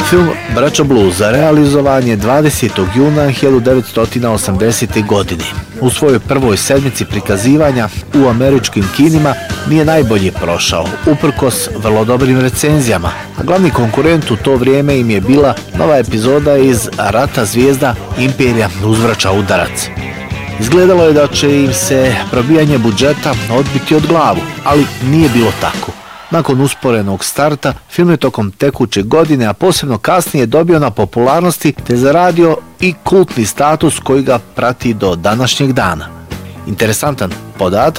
Film Braća Blues realizovan je 20. juna 1980. godine. U svojoj prvoj sedmici prikazivanja u američkim kinima nije najbolje prošao, uprkos vrlo dobrim recenzijama, a glavni konkurent u to vrijeme im je bila nova epizoda iz Rata zvijezda Imperija uzvraća udarac. Izgledalo je da će im se probijanje budžeta odbiti od glavu, ali nije bilo tako. Nakon usporenog starta, film je tokom tekuće godine, a posebno kasnije, dobio na popularnosti te zaradio i kultni status koji ga prati do današnjeg dana. Interesantan podatak